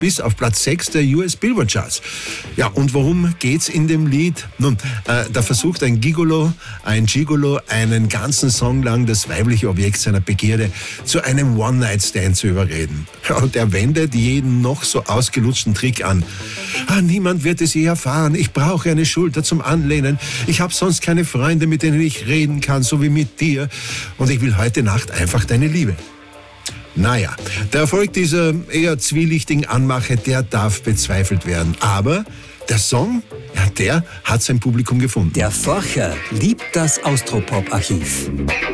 bis auf Platz 6 der US Billboard Charts. Ja, und worum geht's in dem Lied? Nun, da versucht ein Gigolo, einen ganzen Song lang das weibliche Objekt seiner Begierde zu einem One-Night-Stand zu überreden. Ja, und er wendet jeden noch so ausgelutschten Trick an. Niemand wird es je erfahren. Ich brauche eine Schulter zum Anlehnen. Ich habe sonst keine Freunde, mit denen ich reden kann, so wie mit dir. Und ich will heute Nacht einfach deine Liebe. Naja, der Erfolg dieser eher zwielichtigen Anmache, der darf bezweifelt werden. Aber der Song, ja, der hat sein Publikum gefunden. Der Forscher liebt das Austropop-Archiv.